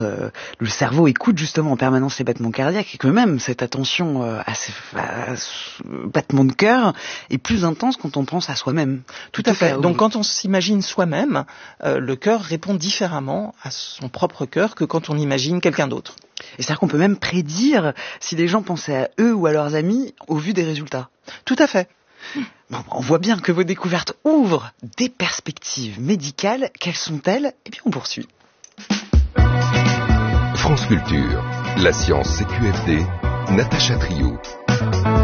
Le cerveau écoute justement en permanence les battements cardiaques et que même cette attention à ces battements de cœur est plus intense quand on pense à soi-même. Tout à fait. Donc quand on s'imagine soi-même, le cœur répond différemment à son propre cœur que quand on imagine quelqu'un d'autre. Et c'est-à-dire qu'on peut même prédire si les gens pensaient à eux ou à leurs amis au vu des résultats. Tout à fait. Bon, on voit bien que vos découvertes ouvrent des perspectives médicales. Quelles sont-elles ? Eh bien, on poursuit. France Culture, la science CQFD, Natacha Trio.